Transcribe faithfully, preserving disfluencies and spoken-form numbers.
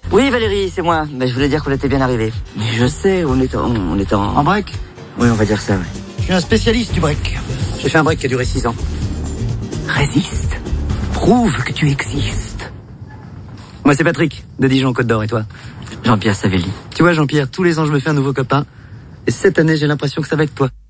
Oui, Valérie, c'est moi. Mais je voulais dire qu'on était bien arrivé. Mais je sais, on est en... On est en... En break? Oui, on va dire ça, oui. Je suis un spécialiste du break. J'ai fait un break qui a duré six ans. Résiste. Prouve que tu existes. Moi, c'est Patrick, de Dijon-Côte d'Or, et toi? Jean-Pierre Savelli. Tu vois, Jean-Pierre, tous les ans, je me fais un nouveau copain. Et cette année, j'ai l'impression que ça va être toi.